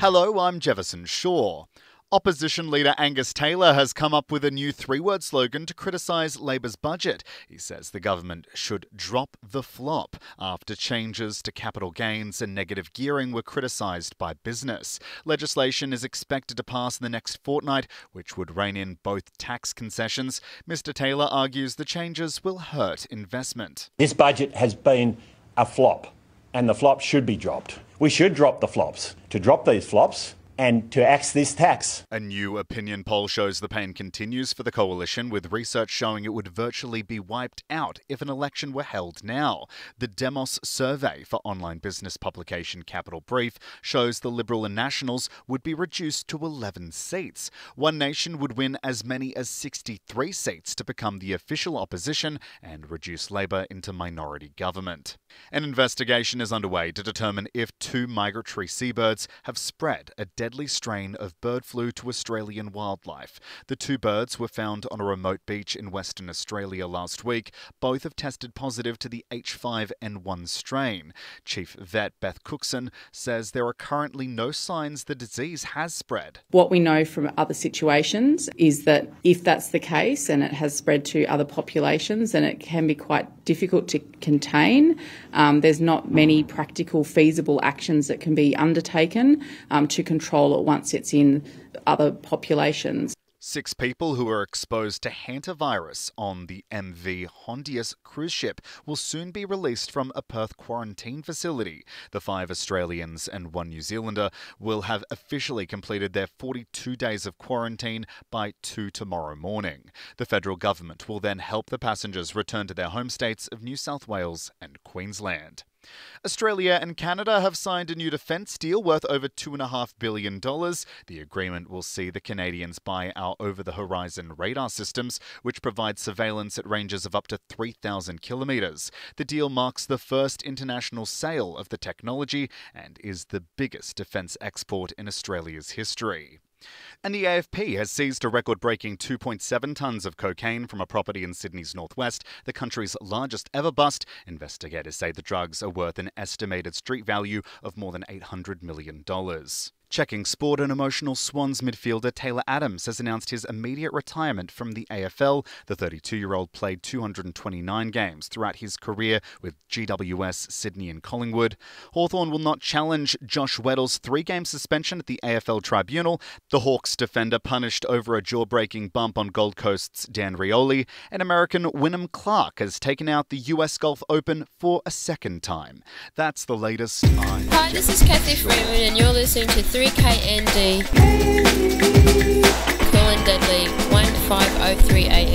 Hello, I'm Jefferson Shaw. Opposition leader Angus Taylor has come up with a new three-word slogan to criticise Labor's budget. He says the government should drop the flop after changes to capital gains and negative gearing were criticised by business. Legislation is expected to pass in the next fortnight, which would rein in both tax concessions. Mr Taylor argues the changes will hurt investment. This budget has been a flop, and the flop should be dropped. We should drop the flops. To drop these flops and to axe this tax. A new opinion poll shows the pain continues for the coalition, with research showing it would virtually be wiped out if an election were held now. The Demos survey for online business publication Capital Brief shows the Liberal and Nationals would be reduced to 11 seats. One Nation would win as many as 63 seats to become the official opposition and reduce Labor into minority government. An investigation is underway to determine if two migratory seabirds have spread a deadly strain of bird flu to Australian wildlife. The two birds were found on a remote beach in Western Australia last week. Both have tested positive to the H5N1 strain. Chief Vet Beth Cookson says there are currently no signs the disease has spread. What we know from other situations is that if that's the case and it has spread to other populations, then it can be quite difficult to contain. There's not many practical, feasible actions that can be undertaken to control it once it's in other populations. 6 people who were exposed to hantavirus on the MV Hondius cruise ship will soon be released from a Perth quarantine facility. The 5 Australians and 1 New Zealander will have officially completed their 42 days of quarantine by 2 tomorrow morning. The federal government will then help the passengers return to their home states of New South Wales and Queensland. Australia and Canada have signed a new defence deal worth over $2.5 billion. The agreement will see the Canadians buy our over-the-horizon radar systems, which provide surveillance at ranges of up to 3,000 kilometres. The deal marks the first international sale of the technology and is the biggest defence export in Australia's history. And the AFP has seized a record-breaking 2.7 tonnes of cocaine from a property in Sydney's northwest, the country's largest ever bust. Investigators say the drugs are worth an estimated street value of more than $800 million. Checking sport, and emotional Swans midfielder Taylor Adams has announced his immediate retirement from the AFL. The 32-year-old played 229 games throughout his career with GWS, Sydney and Collingwood. Hawthorn will not challenge Josh Weddle's 3-game suspension at the AFL tribunal. The Hawks defender punished over a jaw-breaking bump on Gold Coast's Dan Rioli. And American Wyndham Clark has taken out the US Golf Open for a second time. That's the latest. Hi, this is Kathy Freeman and you're listening to 3KND. Cool and Deadly 1503 AM.